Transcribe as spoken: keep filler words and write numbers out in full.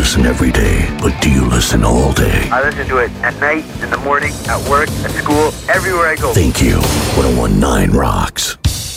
listen every day, but do you listen all day? I listen to it at night, in the morning, at work, at school, everywhere I go. Thank you. ten nineteen rocks.